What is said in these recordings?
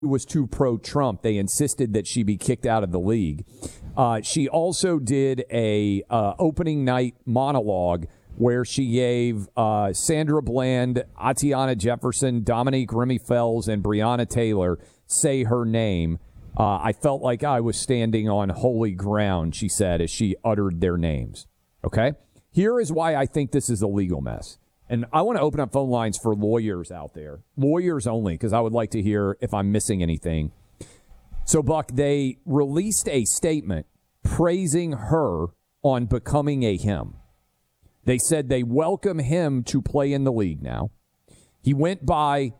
was too pro-Trump. They insisted that she be kicked out of the league. She also did a opening night monologue where she gave Sandra Bland, Atiana Jefferson, Dominique Remy-Fells, and Breonna Taylor say her name. I felt like I was standing on holy ground, she said, as she uttered their names. Okay? Here is why I think this is a legal mess. And I want to open up phone lines for lawyers out there. Lawyers only, because I would like to hear if I'm missing anything. So, Buck, they released a statement praising her on becoming a him. They said they welcome him to play in the league now. She went by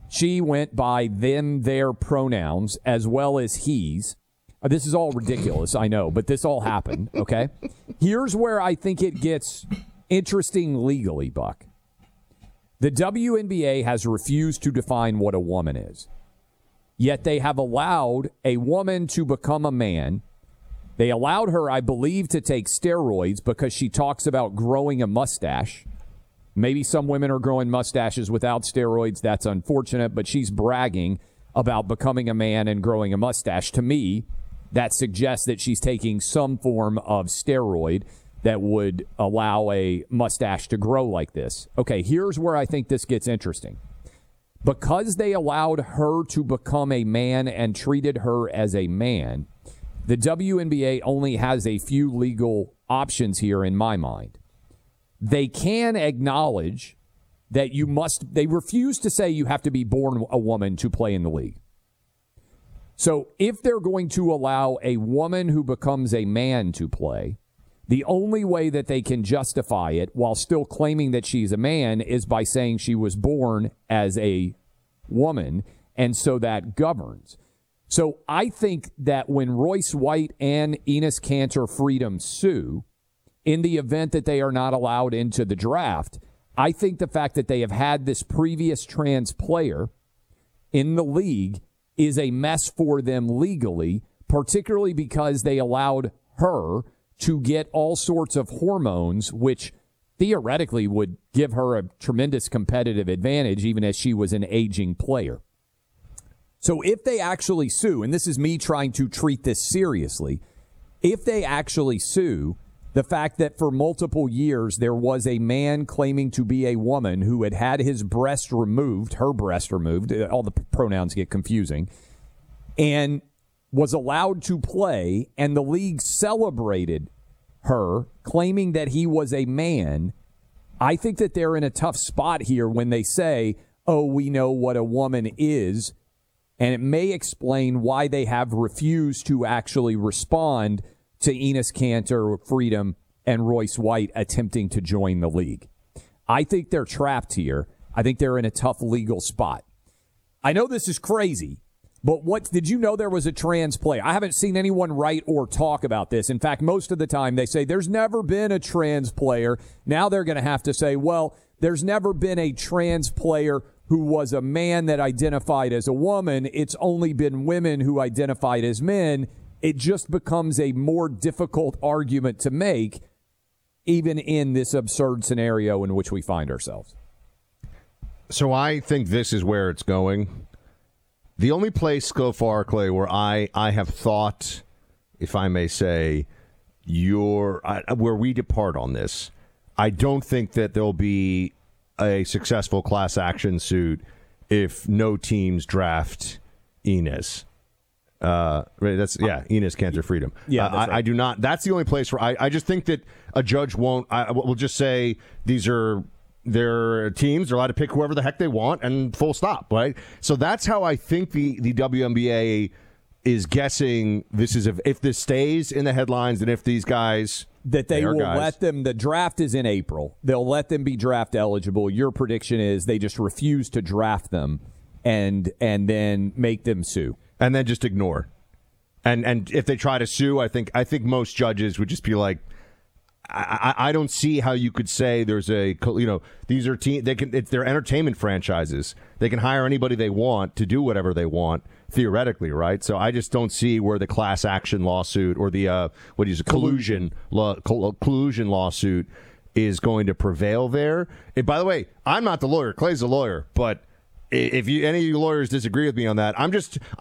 them, their pronouns, as well as he's. This is all ridiculous, I know, but this all happened, okay? Here's where I think it gets interesting legally, Buck. The WNBA has refused to define what a woman is. Yet they have allowed a woman to become a man. They allowed her, I believe, to take steroids because she talks about growing a mustache. Maybe some women are growing mustaches without steroids. That's unfortunate, but she's bragging about becoming a man and growing a mustache. To me, that suggests that she's taking some form of steroid that would allow a mustache to grow like this. Okay, here's where I think this gets interesting. Because they allowed her to become a man and treated her as a man, the WNBA only has a few legal options here in my mind. They can acknowledge that they refuse to say you have to be born a woman to play in the league. So if they're going to allow a woman who becomes a man to play, the only way that they can justify it while still claiming that she's a man is by saying she was born as a woman, and so that governs. So I think that when Royce White and Enes Kanter Freedom sue, in the event that they are not allowed into the draft, I think the fact that they have had this previous trans player in the league is a mess for them legally, particularly because they allowed her to get all sorts of hormones, which theoretically would give her a tremendous competitive advantage, even as she was an aging player. So if they actually sue, and this is me trying to treat this seriously, if they actually sue, the fact that for multiple years there was a man claiming to be a woman who had had his breast removed, her breast removed, all the pronouns get confusing, and was allowed to play, and the league celebrated her, claiming that he was a man, I think that they're in a tough spot here when they say, oh, we know what a woman is, and it may explain why they have refused to actually respond to Enes Kanter, Freedom, and Royce White attempting to join the league. I think they're trapped here. I think they're in a tough legal spot. I know this is crazy, but what did you know there was a trans player? I haven't seen anyone write or talk about this. In fact, most of the time they say there's never been a trans player. Now they're going to have to say, well, there's never been a trans player who was a man that identified as a woman. It's only been women who identified as men. It just becomes a more difficult argument to make, even in this absurd scenario in which we find ourselves. So I think this is where it's going. The only place so far, Clay, where I have thought, if I may say, where we depart on this, I don't think that there'll be a successful class action suit if no teams draft Enes. Right, Enes Kanter Freedom. Yeah, that's right. I do not. That's the only place where I just think that a judge won't. Will just say these are their teams. They're allowed to pick whoever the heck they want, and full stop. Right. So that's how I think the WNBA is guessing this is if this stays in the headlines, and if these guys that they will let them. The draft is in April. They'll let them be draft eligible. Your prediction is they just refuse to draft them, and then make them sue. And then just ignore. And if they try to sue, I think most judges would just be like, I don't see how you could say there's these are they're entertainment franchises. They can hire anybody they want to do whatever they want theoretically, right? So I just don't see where the class action lawsuit or the collusion lawsuit is going to prevail there. And by the way, I'm not the lawyer. Clay's the lawyer, but if you any of you lawyers disagree with me on that,